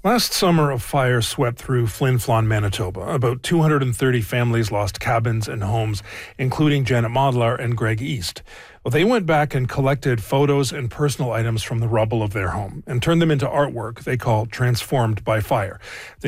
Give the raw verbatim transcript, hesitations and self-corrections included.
Last summer, a fire swept through Flin Flon, Manitoba. About two hundred thirty families lost cabins and homes, including Janet Modlar and Greg East. Well, they went back and collected photos and personal items from the rubble of their home and turned them into artwork they call Transformed by Fire. They